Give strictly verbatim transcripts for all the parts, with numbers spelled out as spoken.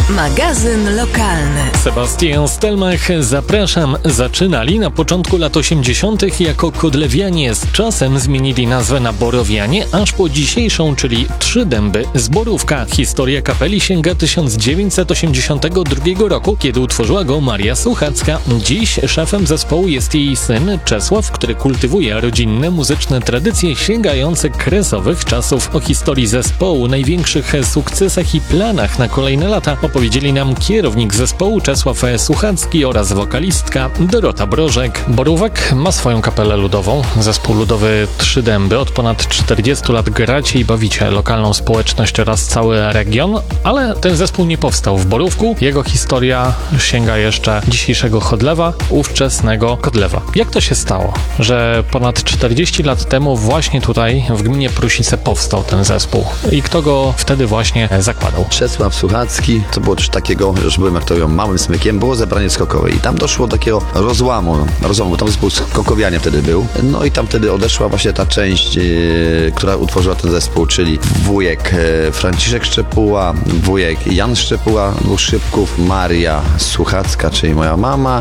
Magazyn lokalny. Sebastian Stelmach, zapraszam. Zaczynali na początku lat osiemdziesiątych jako Kodlewianie. Z czasem zmienili nazwę na Borowianie, aż po dzisiejszą, czyli Trzy Dęby z Borówka. Historia kapeli sięga tysiąc dziewięćset osiemdziesiątego drugiego roku, kiedy utworzyła go Maria Suchacka. Dziś szefem zespołu jest jej syn Czesław, który kultywuje rodzinne muzyczne tradycje sięgające kresowych czasów. O historii zespołu, największych sukcesach i planach na kolejne lata opowiedzieli nam kierownik zespołu Czesław Suchacki oraz wokalistka Dorota Brożek. Borówek ma swoją kapelę ludową, zespół ludowy Trzy Dęby. Od ponad czterdziestu lat gracie i bawicie lokalną społeczność oraz cały region, ale ten zespół nie powstał w Borówku. Jego historia sięga jeszcze dzisiejszego Chodlewa, ówczesnego Kodlewa. Jak to się stało, że ponad czterdzieści lat temu właśnie tutaj w gminie Prusice powstał ten zespół i kto go wtedy właśnie zakładał? Czesław Suchacki, to było coś takiego, już byłem jak to mówią, małym smykiem, było zebranie skokowe i tam doszło do takiego rozłamu, rozłamu, bo tam zespół skokowianie wtedy był, no i tam wtedy odeszła właśnie ta część, yy, która utworzyła ten zespół, czyli wujek yy, Franciszek Szczepuła, wujek Jan Szczepuła, dwóch szybków, Maria Suchacka, czyli moja mama,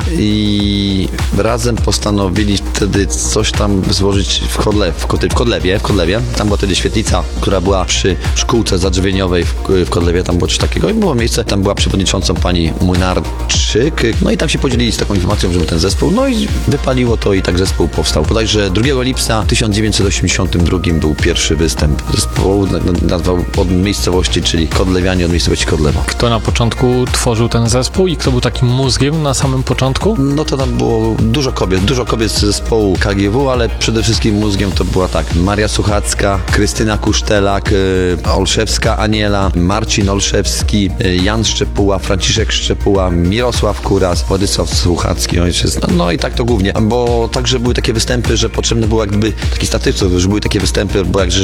i razem postanowili wtedy coś tam złożyć w, Kodle, w, Kod- w Kodlewie, w Kodlewie, tam była wtedy świetlica, która była przy szkółce zadrzewieniowej w, w Kodlewie, tam było coś takiego i było miejsce, tam była przewodniczącą pani Młynarczyk, no i tam się podzielili z taką informacją, żeby ten zespół, no i wypaliło to i tak zespół powstał. Bodajże drugiego lipca tysiąc dziewięćset osiemdziesiątego drugiego był pierwszy występ zespołu, nazwał od miejscowości, czyli Kodlewianie od miejscowości Kodlewa. Kto na początku tworzył ten zespół i kto był takim mózgiem na samym początku? No to tam było dużo kobiet, dużo kobiet z zespołu K G W, ale przede wszystkim mózgiem to była tak, Maria Suchacka, Krystyna Kusztelak, y, Olszewska Aniela, Marcin Olszewski, y, Jan Szczepuła, Franciszek Szczepuła, Mirosław Kuras, Władysław Suchacki, ojciec. No, no i tak to głównie, bo także były takie występy, że potrzebne było jak gdyby taki statywców, że były takie występy, bo jak że